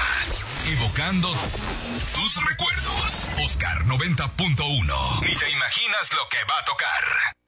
temas, evocando tus recuerdos. Oscar 90.1. Ni te imaginas lo que va a tocar.